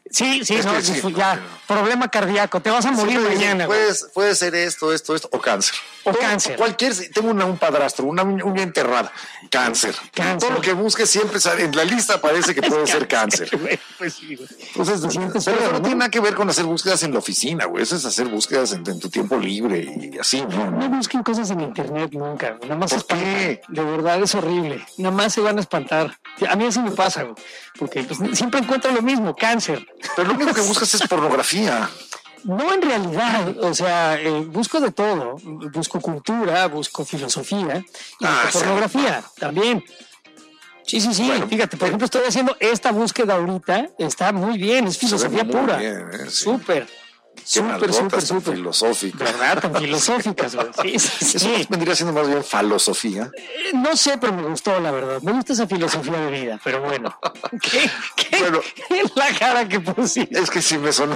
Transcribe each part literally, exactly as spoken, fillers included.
Sí, sí, Es no, que sí, ya, no, no. problema cardíaco, te vas a morir Siempre mañana. dicen, puedes, puede ser esto, esto, esto, o cáncer. O Todo- cáncer. Cualquier, tengo una, un padrastro, una uña uña enterrada, cáncer. Cáncer. Todo lo que busques siempre sale, en la lista parece que puede ser cáncer. Güey, pues sí, güey. Entonces, Te sientes pero feo, eso no ¿no? tiene nada que ver con hacer búsquedas en la oficina, güey. Eso es hacer búsquedas en, en tu tiempo libre y así, ¿no? No busquen cosas en internet nunca, güey. Nada más ¿Por se espantan. qué? De verdad es horrible. Nada más se van a espantar. A mí así me pasa, güey. Porque pues, siempre encuentro lo mismo, cáncer. Pero lo único que buscas es pornografía. No, en realidad, o sea, eh, busco de todo. Busco cultura, busco filosofía y Ah, busco sí. pornografía también. Sí, sí, sí. Bueno, Fíjate, por eh, ejemplo, estoy haciendo esta búsqueda ahorita. Está muy bien, es filosofía muy pura. bien, ¿eh? Sí. Súper. Qué Súper, nalgotas súper, tan súper. filosóficas. ¿Verdad? Tan filosóficas, güey. Sí, sí, Eso sí. vendría siendo más bien falosofía. Eh, No sé, pero me gustó, la verdad. Me gusta esa filosofía de vida, pero bueno. ¿Qué, qué, Bueno. qué es la cara que pusiste? Es que sí me sonó.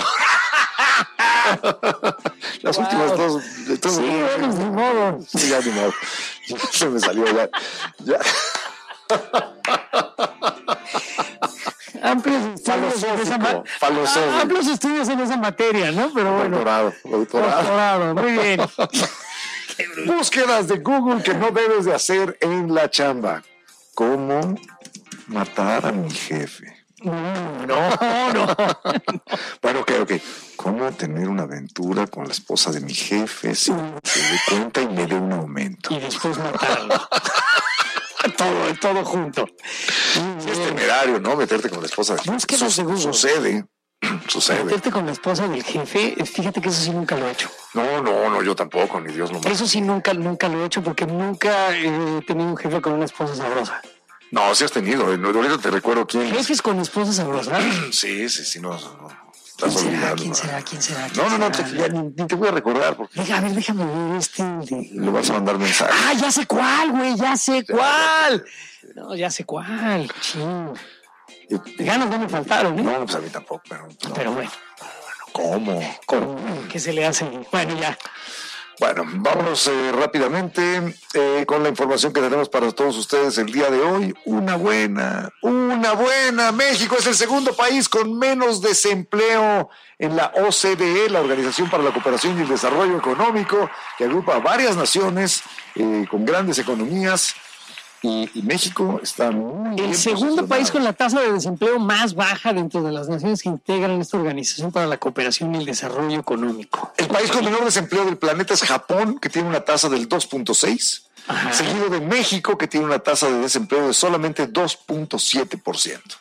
Las Wow. últimas dos. De todo, Sí, bueno, ni modo. Sí, ya ni modo. Ya se me salió ya. ya. Amplios estudios en esa ma- Falosófico, falosófico. Ah, amplios estudios en esa materia, ¿no? Pero bueno. Doctorado, doctorado. Doctorado, muy bien. Búsquedas de Google que no debes de hacer en la chamba. ¿Cómo matar a mi jefe? No, no, no. Bueno, ok, ok. ¿Cómo tener una aventura con la esposa de mi jefe sin que se dé cuenta y me dé un aumento? Y después matarlo. Todo, todo junto. Sí, es temerario, ¿no? Meterte con la esposa. Búsquedas Su- de Google. Sucede. Sucede. Meterte con la esposa del jefe, fíjate que eso sí nunca lo he hecho. No, no, no, yo tampoco, ni Dios lo manda. Eso sí nunca, nunca lo he hecho porque nunca he tenido un jefe con una esposa sabrosa. No, sí has tenido. eh, no, ahorita te recuerdo quién. ¿Jefes con esposa sabrosa? Sí, sí, sí, no. no ¿Quién estás será? olvidando. ¿Quién será? ¿Quién será? ¿Quién No, no, no, será? te, ya ni, ni te voy a recordar porque Deja, a ver, déjame ver este. de- le vas a mandar mensaje. Ah, ya sé cuál, güey, ya sé cuál. No, ya sé cuál. Ching. Y- Ganas no me faltaron, ¿eh? No, pues a mí tampoco, pero. no. Pero bueno, ¿Cómo? ¿cómo? ¿Qué se le hace? Bueno, ya. Bueno, vámonos eh, rápidamente eh, con la información que tenemos para todos ustedes el día de hoy. Una buena, una buena. México es el segundo país con menos desempleo en la O C D E, la Organización para la Cooperación y el Desarrollo Económico, que agrupa a varias naciones eh, con grandes economías. Y, y México está muy bien El segundo posicionado. país con la tasa de desempleo más baja dentro de las naciones que integran esta Organización para la Cooperación y el Desarrollo Económico. El país con menor desempleo del planeta es Japón, que tiene una tasa del dos punto seis, Ajá. seguido de México, que tiene una tasa de desempleo de solamente dos punto siete por ciento.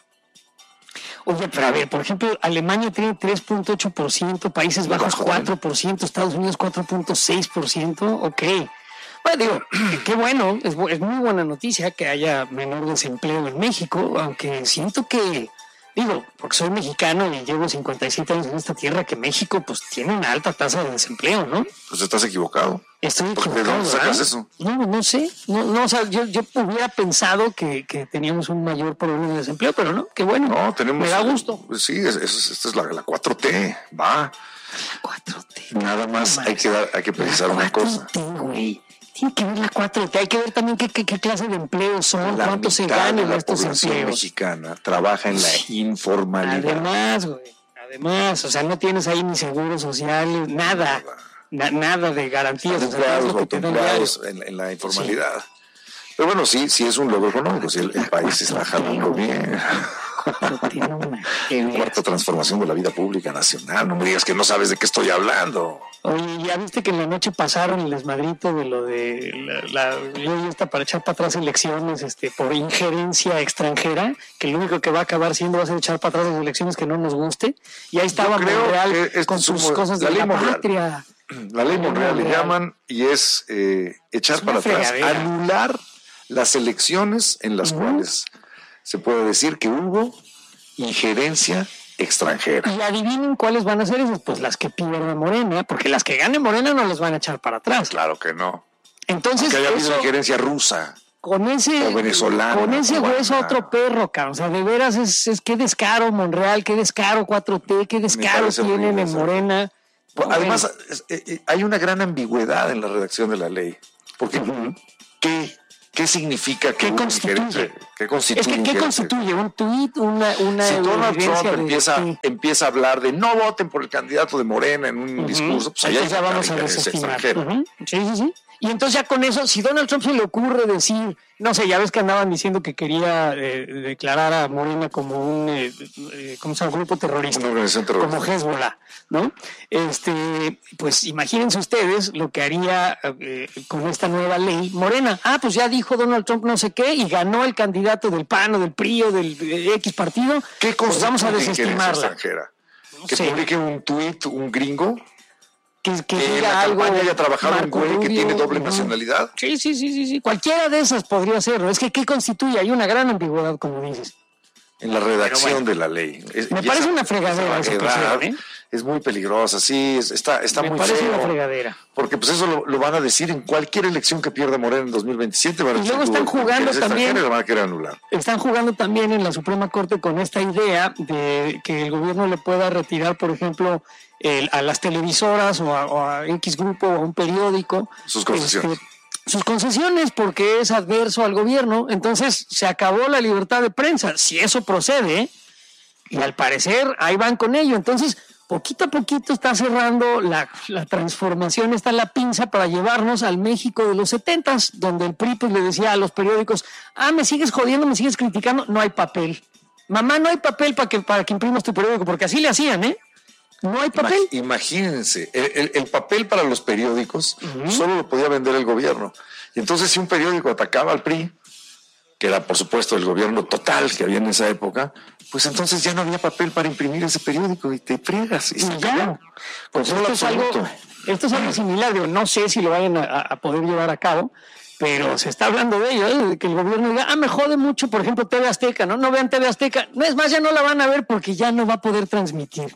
Oye, pero a ver, por ejemplo, Alemania tiene tres punto ocho por ciento, Países Bajos Bajo cuatro por ciento, Estados Unidos cuatro punto seis por ciento. Ok. Bueno, digo, qué bueno, es, bu- es muy buena noticia que haya menor desempleo en México, aunque siento que, digo, porque soy mexicano y llevo cincuenta y siete años en esta tierra, que México pues tiene una alta tasa de desempleo, ¿no? Pues estás equivocado. Estoy ¿Por qué? ¿De equivocado, dónde sacas ¿verdad? eso? No, no sé. No, no, o sea, yo, yo hubiera pensado que, que teníamos un mayor problema de desempleo, pero no, qué bueno. No, tenemos... Me da gusto. Pues sí, es, es- esta es la, la cuatro T, va. cuatro T. Nada más No hay que, dar, hay que precisar La una cosa. cuatro T, güey. Tiene que ver la cuatro T. Hay que ver también qué, qué, qué clase de empleos son, La cuánto se mitad ganan de en la estos población empleos. mexicana trabaja en la informalidad. Además, güey. Además, o sea, no tienes ahí ni seguro social, nada. Na- nada de garantías. Están O sea, es empleados lo o que te dan diario. autoempleados en, en la informalidad. Pero bueno, sí, sí es un logro económico. Sí, el, el país está jalando bien. cuatro T, no me- de veras. Cuarta transformación de la vida pública nacional. No me digas que no sabes de qué estoy hablando. Oye, ¿ya viste que en la noche pasaron el desmadrito de lo de la, la ley esta para echar para atrás elecciones este, por injerencia extranjera? Que lo único que va a acabar siendo va a ser echar para atrás las elecciones que no nos guste. Y ahí estaba Yo creo Monreal que es con su- sus cosas la de ley la Monreal. patria. La ley Ay, Monreal le Monreal. llaman y es eh, echar Es una para atrás, fregadera. anular las elecciones en las Ujú. cuales se puede decir que hubo injerencia extranjera. Y adivinen cuáles van a ser esas, pues las que pierda Morena, porque las que gane Morena no las van a echar para atrás. Claro que no. Entonces, Que haya habido eso, injerencia rusa. con ese o venezolana, con ese cubana. hueso otro perro, cabrón. O sea, de veras es, es qué descaro Monreal, qué descaro cuatro T, qué descaro parece tienen horrible en eso. Morena. Pues, Bueno, además, es- eh, eh, hay una gran ambigüedad en la redacción de la ley. Porque, ¿qué ¿Qué significa? ¿Qué que constituye? ¿Qué constituye? Es que, ¿qué constituye? ¿Un tuit? Una, una si Donald Trump de, empieza, de... empieza a hablar de no voten por el candidato de Morena en un uh-huh. discurso, pues allá ya vamos a desestimar. Uh-huh. Sí, sí, sí. Y entonces ya con eso, si Donald Trump se le ocurre decir, no sé, ya ves que andaban diciendo que quería eh, declarar a Morena como un, eh, eh, ¿cómo se llama? Grupo terrorista. Una organización terrorista. Como Hezbollah, ¿no? Este, pues imagínense ustedes lo que haría eh, con esta nueva ley Morena. Ah, pues ya dijo Donald Trump no sé qué y ganó el candidato del P A N o del P R I o del de X partido. ¿Qué cosa? Pues vamos a desestimarla. Extranjera? No que sé. publique un tuit, un gringo. Que, que, que diga en la algo, campaña haya trabajado Marco un güey que Rubio, tiene doble ¿no? nacionalidad. Sí, sí, sí, sí, sí. Cualquiera de esas podría ser. Es que ¿qué constituye? Hay una gran ambigüedad, como dices. En la redacción bueno, de la ley. Es, me parece esa, una fregadera esa situación, ¿eh? Es muy peligrosa, sí, es, está, está me muy parece feo. una fregadera. Porque pues eso lo, lo van a decir en cualquier elección que pierda Morena en dos mil veintisiete. Van a y luego están jugando también. La van a querer anular. Están jugando también en la Suprema Corte con esta idea de que el gobierno le pueda retirar, por ejemplo, el, a las televisoras o a, o a X grupo o a un periódico sus concesiones. Este, sus concesiones porque es adverso al gobierno. Entonces se acabó la libertad de prensa. Si eso procede, y al parecer ahí van con ello. Entonces, poquito a poquito está cerrando la, la transformación, está la pinza para llevarnos al México de los setentas, donde el P R I pues, le decía a los periódicos, ah, me sigues jodiendo, me sigues criticando, no hay papel. Mamá, no hay papel para que, para que imprimas tu periódico, porque así le hacían, ¿eh? No hay papel. Imagínense, el, el, el papel para los periódicos uh-huh. solo lo podía vender el gobierno. Y entonces si un periódico atacaba al P R I, que era por supuesto el gobierno total que había en esa época, pues entonces ya no había papel para imprimir ese periódico y te friegas. Y se ya. Pues esto es, algo, esto es algo similar, digo, no sé si lo vayan a, a poder llevar a cabo, pero se está hablando de ello, ¿eh? De que el gobierno diga, ah, me jode mucho, por ejemplo, T V Azteca, ¿no? No vean T V Azteca. No es más, ya no la van a ver porque ya no va a poder transmitir.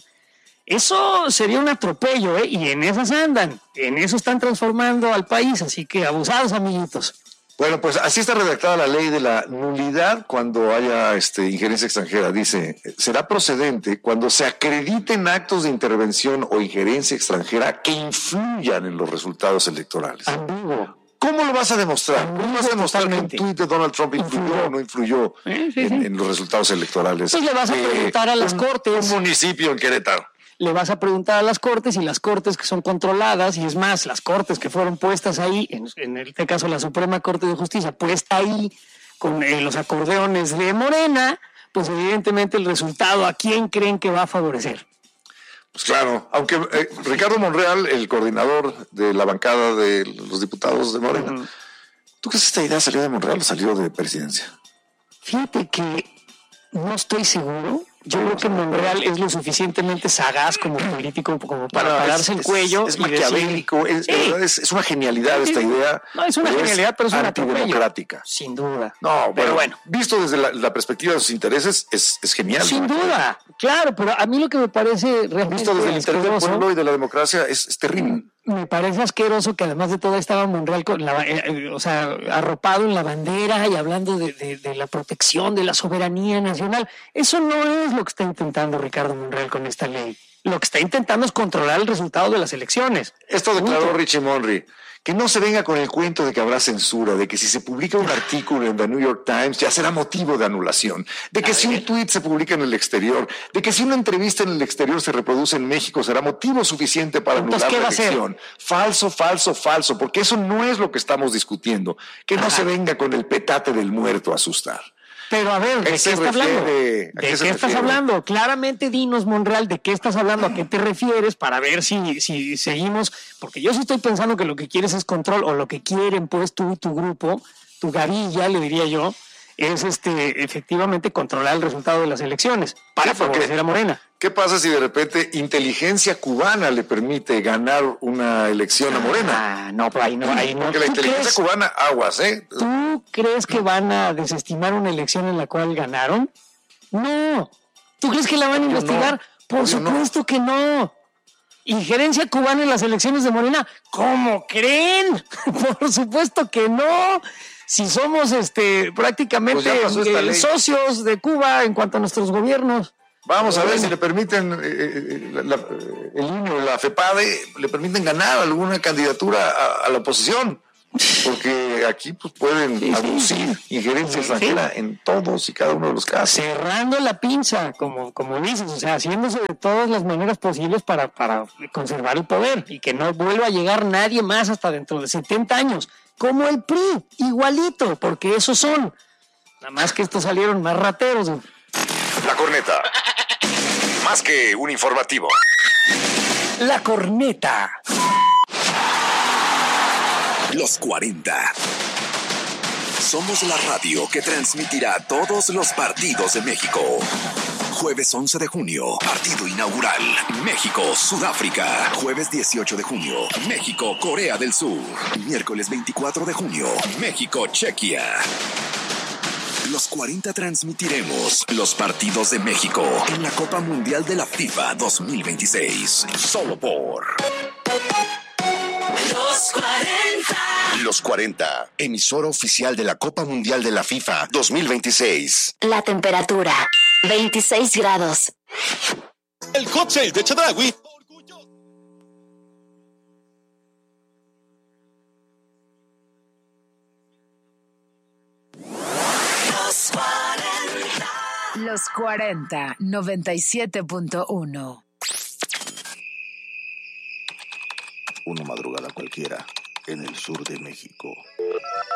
Eso sería un atropello, ¿eh? Y en esas andan, en eso están transformando al país, así que abusados, amiguitos. Bueno, pues así está redactada la ley de la nulidad cuando haya este, injerencia extranjera. Dice, será procedente cuando se acrediten actos de intervención o injerencia extranjera que influyan en los resultados electorales. Ambiguo. ¿Cómo lo vas a demostrar? Ambiguo, ¿Cómo vas a demostrar totalmente. que un tuit de Donald Trump influyó, influyó. o no influyó sí, sí, en, sí. en los resultados electorales? Pues le vas a preguntar eh, a las un, cortes. Un municipio en Querétaro. Le vas a preguntar a las cortes y las cortes que son controladas, y es más, las cortes que fueron puestas ahí, en, en este caso la Suprema Corte de Justicia, puesta ahí con eh, los acordeones de Morena, pues evidentemente el resultado, ¿a quién creen que va a favorecer? Pues claro, aunque eh, Ricardo Monreal, el coordinador de la bancada de los diputados de Morena, uh-huh. ¿tú crees que esta idea salió de Monreal o salió de presidencia? Fíjate que no estoy seguro. Yo creo que Monreal es lo suficientemente sagaz como político como para no, pararse es, el cuello. Es, es maquiavélico, decir, es, sí. es, es una genialidad sí, esta idea. No, es una genialidad, pero es una antidemocrática. Sin duda. No, pero bueno, visto desde la, la perspectiva de sus intereses, es, es genial. Sin duda, claro, pero a mí lo que me parece realmente visto desde el interés del pueblo y de la democracia es, es terrible. Me parece asqueroso que además de todo estaba Monreal con la, eh, o sea, arropado en la bandera y hablando de, de, de la protección de la soberanía nacional. Eso no es lo que está intentando Ricardo Monreal con esta ley. Lo que está intentando es controlar el resultado de las elecciones. Esto declaró Richie Monry. Que no se venga con el cuento de que habrá censura, de que si se publica un artículo en The New York Times ya será motivo de anulación, de que si un tuit se publica en el exterior, de que si una entrevista en el exterior se reproduce en México será motivo suficiente para anular la elección. Falso, falso, falso, porque eso no es lo que estamos discutiendo. Que no Ajá. se venga con el petate del muerto a asustar. Pero a ver, ¿de qué, qué estás hablando? ¿De qué, qué estás refiere? hablando? Claramente dinos, Monreal, ¿de qué estás hablando? ¿A qué te refieres? Para ver si, si seguimos, porque yo sí estoy pensando que lo que quieres es control, o lo que quieren pues tú, tu grupo, tu gavilla, le diría yo, es este efectivamente controlar el resultado de las elecciones para sí, favorecer a Morena. ¿Qué pasa si de repente inteligencia cubana le permite ganar una elección a Morena? Ah, no, pero ahí no, ahí no. Porque la inteligencia crees, cubana, aguas, ¿eh? ¿Tú crees que van a desestimar una elección en la cual ganaron? No. ¿Tú crees que la van a Obvio investigar? No. Por Obvio supuesto no. que no. ¿Injerencia cubana en las elecciones de Morena? ¿Cómo creen? Por supuesto que no. Si somos este prácticamente pues eh, socios de Cuba en cuanto a nuestros gobiernos. Vamos a ver si le permiten, eh, la, la, el I N E o la FEPADE, le permiten ganar alguna candidatura a, a la oposición. porque aquí pues pueden sí, aducir sí. injerencia Sí, extranjera sí. en todos y cada uno de los casos. Cerrando la pinza, como, como dices, o sea, haciéndose de todas las maneras posibles para, para conservar el poder y que no vuelva a llegar nadie más hasta dentro de setenta años, como el P R I, igualito, porque esos son. Nada más que estos salieron más rateros. La Corneta. Más que un informativo. La Corneta. Los cuarenta. Somos la radio que transmitirá todos los partidos de México. Jueves once de junio, partido inaugural. México-Sudáfrica. Jueves dieciocho de junio, México-Corea del Sur. Miércoles veinticuatro de junio, México-Chequia. Los cuarenta transmitiremos los partidos de México en la Copa Mundial de la FIFA dos mil veintiséis. Solo por... Los cuarenta. Los cuarenta, emisora oficial de la Copa Mundial de la FIFA dos mil veintiséis. La temperatura, veintiséis grados. El hot sale de Chedraui. Los cuarenta. Los cuarenta, noventa y siete punto uno. Una madrugada cualquiera en el sur de México.